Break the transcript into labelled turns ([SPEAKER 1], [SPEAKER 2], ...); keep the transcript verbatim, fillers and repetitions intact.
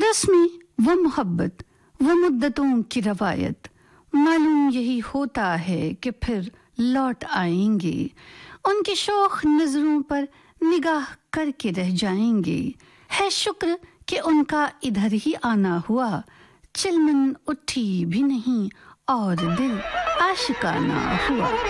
[SPEAKER 1] रस्में वो मोहब्बत, वो मुद्दतों की रवायत, मालूम यही होता है कि फिर लौट आएंगे। उनके शौक नजरों पर निगाह करके रह जाएंगे। है शुक्र कि उनका इधर ही आना हुआ, चिलमन उठी भी नहीं और दिल आशिकाना हुआ।